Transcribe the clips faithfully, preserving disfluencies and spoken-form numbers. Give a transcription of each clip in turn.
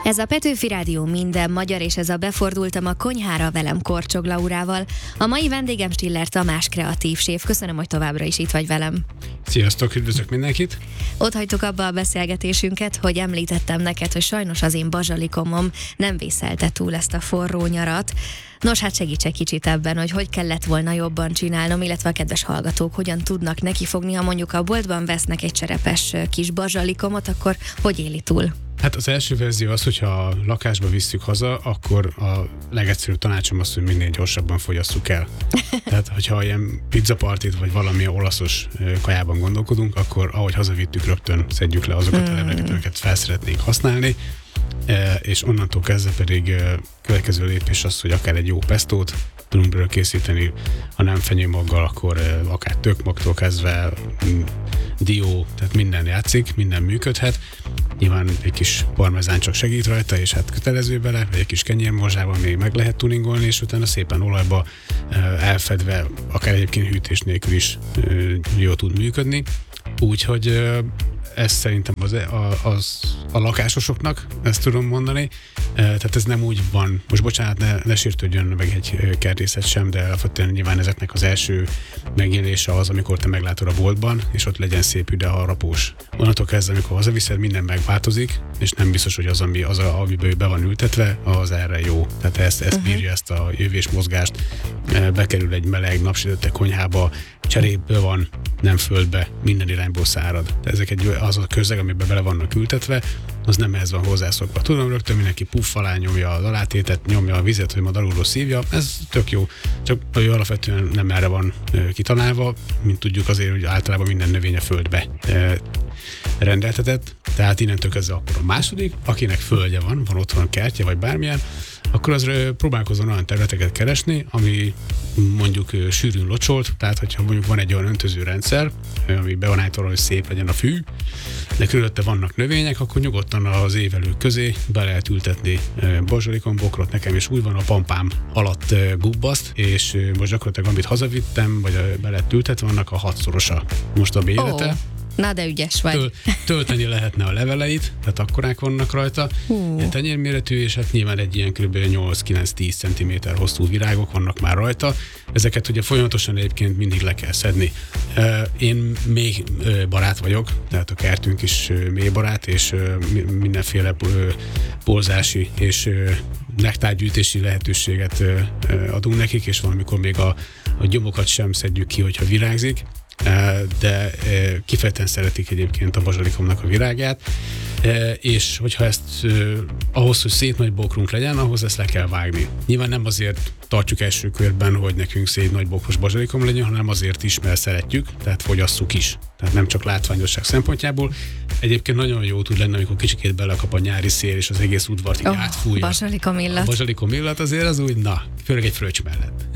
Ez a Petőfi Rádió minden magyar, és ez a Befordultam a konyhára velem Korcsog Laurával. A mai vendégem Stiller Tamás, kreatív séf. Köszönöm, hogy továbbra is itt vagy velem. Sziasztok, üdvözlök mindenkit! Ott hagytuk abba a beszélgetésünket, hogy említettem neked, hogy sajnos az én bazsalikomom nem vészelte túl ezt a forró nyarat. Nos, hát segíts egy kicsit ebben, hogy hogy kellett volna jobban csinálnom, illetve a kedves hallgatók hogyan tudnak nekifogni, ha mondjuk a boltban vesznek egy cserepes kis bazsalikomot, akkor hogy éli túl? Hát az első verzió az, hogyha a lakásba visszük haza, akkor a legegyszerűbb tanácsom az, hogy minél gyorsabban fogyasszuk el. Tehát, hogyha ilyen pizzapartit vagy valami olaszos kajában gondolkodunk, akkor ahogy hazavittük, rögtön szedjük le azokat a leveleket, amiket fel szeretnénk használni, és onnantól kezdve pedig következő lépés az, hogy akár egy jó pestót tudunk belőle készíteni, ha nem fenyőmaggal, akkor akár tökmagtól kezdve dió, tehát minden játszik, minden működhet. Nyilván egy kis parmezán csak segít rajta, és hát kötelező bele, vagy egy kis kenyérmorzsában még meg lehet tuningolni, és utána szépen olajba elfedve, akár egyébként hűtés nélkül is jól tud működni. Úgyhogy ez szerintem az, az a lakásosoknak, ezt tudom mondani. Tehát ez nem úgy van, most bocsánat, ne, ne sértődjön meg egy kertészet sem, de alapvetően nyilván ezeknek az első megjelenése az, amikor te meglátod a boltban, és ott legyen szép üde harapós. Onnantól kezdve, amikor hazaviszed, minden megváltozik, és nem biztos, hogy az, ami az, a, amiben be van ültetve, az erre jó. Tehát ezt, ezt uh-huh. bírja, ezt a jövésmozgást, bekerül egy meleg, napsütötte konyhába, cserépbe van, nem földbe, minden irányból szárad. De ezek egy, az a közeg, amiben bele vannak ültetve, az nem ehhez van hozzászokva. Tudom, rögtön mindenki puff alá nyomja az alátétet, nyomja a vizet, hogy majd alulról szívja, ez tök jó. Csak ő alapvetően nem erre van e, kitalálva, mint tudjuk azért, hogy általában minden növény a földbe e, rendeltetett. Tehát innentől kezdve akkor a második, akinek földje van, van otthon kertje vagy bármilyen, akkor az próbálkozzon olyan területeket keresni, ami mondjuk sűrűn locsolt, tehát hogyha mondjuk van egy olyan öntöző rendszer, ami be van állítva, hogy szép legyen a fű, de körülötte vannak növények, akkor nyugodtan az évelők közé be lehet ültetni bazsalikon, bokrot. Nekem is úgy van, a pampám alatt gubbaszt, és most gyakorlatilag amit hazavittem, vagy be lett ültetve, vannak a hatszorosa most a bérete. Oh. Na, de ügyes vagy. Töl, tölteni lehetne a leveleit, tehát akkorák vannak rajta, uh. tenyérméretű, és hát nyilván egy ilyen kb. nyolc-kilenc-tíz centiméter hosszú virágok vannak már rajta. Ezeket ugye folyamatosan egyébként mindig le kell szedni. Én még barát vagyok, tehát a kertünk is mély barát, és mindenféle porzási és nektárgyűjtési lehetőséget adunk nekik, és valamikor még a, a gyomokat sem szedjük ki, hogyha virágzik, de kifejezetten szeretik egyébként a bazsalikomnak a virágját, és hogyha ezt ahhoz, hogy szép nagy bokrunk legyen, ahhoz ezt le kell vágni. Nyilván nem azért tartjuk első körben, hogy nekünk szép nagy bokros bazsalikom legyen, hanem azért is, mert szeretjük, tehát fogyasszuk is. Tehát nem csak látványosság szempontjából. Egyébként nagyon jó tud lenni, amikor kicsikét belekap a nyári szél, és az egész udvart így oh, átfújja. Bazsalikom illat. A bazsalikom illat azért az úgy, na, főleg egy fröccs mellett.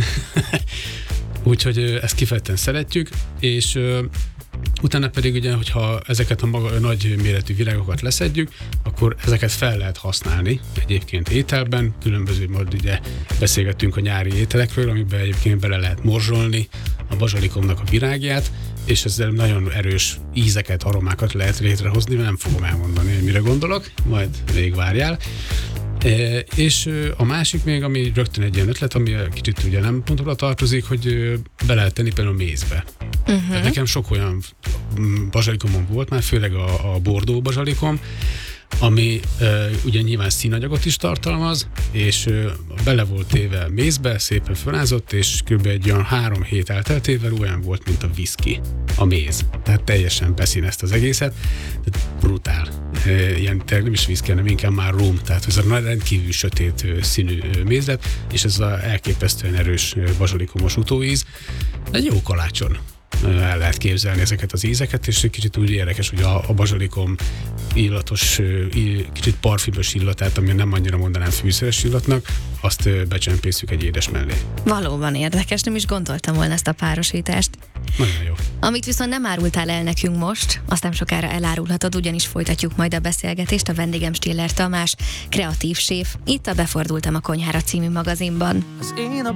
Úgyhogy ezt kifejezetten szeretjük, és uh, utána pedig ugye, hogyha ezeket a maga, nagy méretű virágokat leszedjük, akkor ezeket fel lehet használni egyébként ételben, különböző, majd ugye beszélgettünk a nyári ételekről, amiben egyébként bele lehet morzsolni a bazsalikomnak a virágját, és ezzel nagyon erős ízeket, aromákat lehet létrehozni, mert nem fogom elmondani, hogy mire gondolok, majd még várjál. E, és a másik még, ami rögtön egy ilyen ötlet, ami kicsit ugye nem pont oda tartozik, hogy be lehet tenni például mézbe. Uh-huh. Tehát nekem sok olyan bazsalikomom volt már, főleg a, a bordó bazsalikom, ami e, ugye nyilván színanyagot is tartalmaz, és e, bele volt téve mézbe, szépen felázott, és kb. Egy olyan három hét elteltével olyan volt, mint a viszki, a méz. Tehát teljesen beszínezt az egészet, tehát brutál. E, ilyen nem is viszki, hanem inkább már rum, tehát ez a rendkívül sötét színű méz lett, és ez az elképesztően erős bazsalikomos utóíz. Egy jó kalácson el lehet képzelni ezeket az ízeket, és egy kicsit úgy érdekes, hogy a, a bazsalikom illatos, kicsit parfümös illatát, ami nem annyira mondanám fűszeres illatnak, azt becsempészük egy édes mellé. Valóban érdekes, nem is gondoltam volna ezt a párosítást. Nagyon jó. Amit viszont nem árultál el nekünk most, azt nem sokára elárulhatod, ugyanis folytatjuk majd a beszélgetést. A vendégem Stiller Tamás, kreatív séf, itt a Befordultam a konyhára című magazinban. Az én a